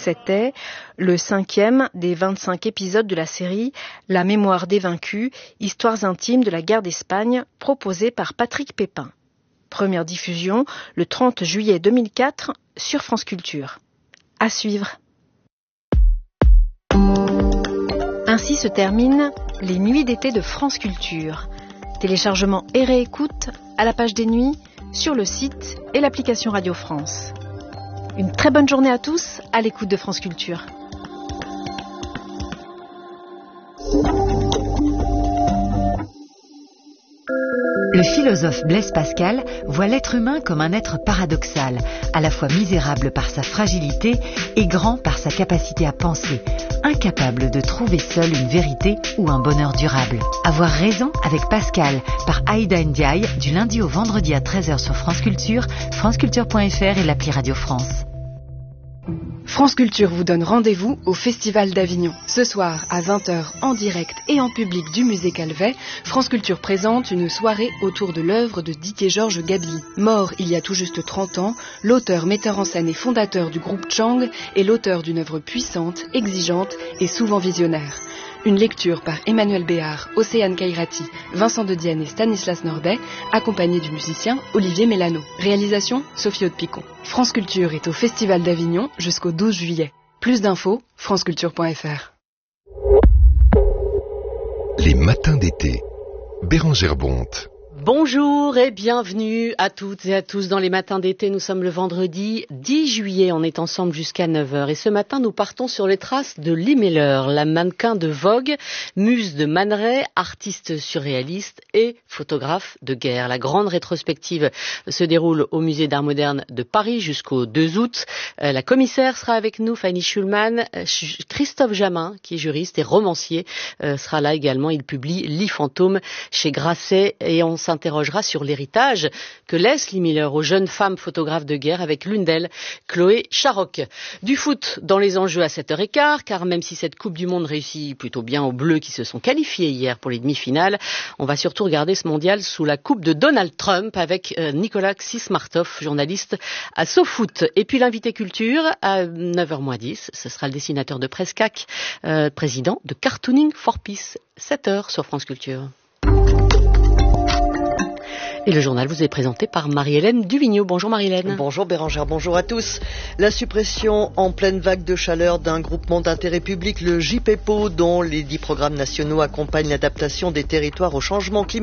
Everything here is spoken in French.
C'était le 5e des 25 épisodes de la série La mémoire des vaincus, histoires intimes de la guerre d'Espagne, proposée par Patrick Pépin. Première diffusion le 30 juillet 2004 sur France Culture. À suivre. Ainsi se terminent les nuits d'été de France Culture. Téléchargement et réécoute à la page des nuits, sur le site et l'application Radio France. Une très bonne journée à tous à l'écoute de France Culture. Le philosophe Blaise Pascal voit l'être humain comme un être paradoxal, à la fois misérable par sa fragilité et grand par sa capacité à penser, incapable de trouver seul une vérité ou un bonheur durable. Avoir raison avec Pascal par Aïda Ndiaye, du lundi au vendredi à 13h sur France Culture, franceculture.fr et l'appli Radio France. France Culture vous donne rendez-vous au Festival d'Avignon. Ce soir, à 20h, en direct et en public du musée Calvet, France Culture présente une soirée autour de l'œuvre de Didier-Georges Gabilly. Mort il y a tout juste 30 ans, l'auteur, metteur en scène et fondateur du groupe Chang est l'auteur d'une œuvre puissante, exigeante et souvent visionnaire. Une lecture par Emmanuel Béard, Océane Kairati, Vincent de Dienne et Stanislas Nordet, accompagné du musicien Olivier Mélano. Réalisation Sophie Aude-Picon. France Culture est au Festival d'Avignon jusqu'au 12 juillet. Plus d'infos, franceculture.fr. Les matins d'été. Bérangère Bonte. Bonjour et bienvenue à toutes et à tous dans les matins d'été. Nous sommes le vendredi 10 juillet, on est ensemble jusqu'à 9h. Et ce matin, nous partons sur les traces de Lee Miller, la mannequin de Vogue, muse de Man Ray, artiste surréaliste et photographe de guerre. La grande rétrospective se déroule au musée d'art moderne de Paris jusqu'au 2 août. La commissaire sera avec nous, Fanny Schulman. Christophe Jamin, qui est juriste et romancier, sera là également. Il publie Lee Fantôme chez Grasset et on s'interrogera sur l'héritage que laisse Lee Miller aux jeunes femmes photographes de guerre avec l'une d'elles, Chloé Charoc. Du foot dans les enjeux à 7h15, car même si cette Coupe du Monde réussit plutôt bien aux Bleus qui se sont qualifiés hier pour les demi-finales, on va surtout regarder ce mondial sous la coupe de Donald Trump avec Nicolas Xismartov, journaliste à SoFoot. Et puis l'invité culture à 9h10, ce sera le dessinateur de Prescac, président de Cartooning for Peace, 7h sur France Culture. Et le journal vous est présenté par Marie-Hélène Duvigneau. Bonjour Marie-Hélène. Bonjour Bérangère, bonjour à tous. La suppression en pleine vague de chaleur d'un groupement d'intérêt public, le JPEPO, dont les 10 programmes nationaux accompagnent l'adaptation des territoires au changement climatique.